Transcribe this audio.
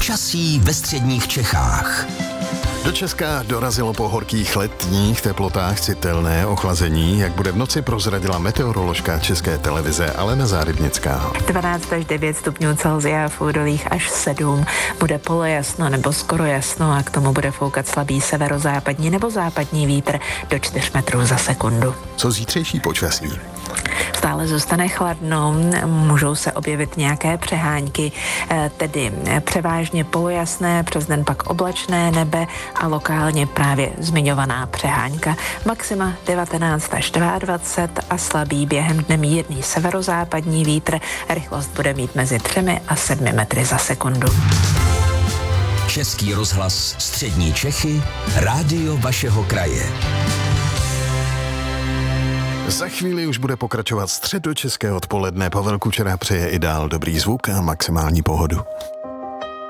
Počasí ve středních Čechách. Do Česka dorazilo po horkých letních teplotách citelné ochlazení, jak bude v noci, prozradila meteoroložka České televize Alena Zárybnická. 12 až 9 stupňů Celsia, v údolích až 7. Bude polojasno nebo skoro jasno a k tomu bude foukat slabý severozápadní nebo západní vítr do 4 metrů za sekundu. Co zítřejší počasí? Stále zůstane chladno, můžou se objevit nějaké přehánky, tedy převážně polojasné, přes den pak oblačné nebe a lokálně právě zmiňovaná přehánka. Maxima 19 až 22 a slabý během dne mírný severozápadní vítr. Rychlost bude mít mezi 3 a 7 metry za sekundu. Český rozhlas Střední Čechy, rádio vašeho kraje. Za chvíli už bude pokračovat středočeské odpoledne. Pavel Kučera přeje i dál dobrý zvuk a maximální pohodu.